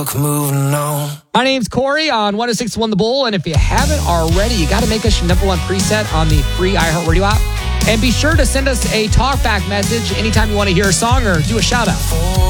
Moving on. My name's Corey on 106.1 The Bull, and if you haven't already, you got to make us your number one preset on the free iHeartRadio app. And be sure to send us a talkback message anytime you want to hear a song or do a shout out.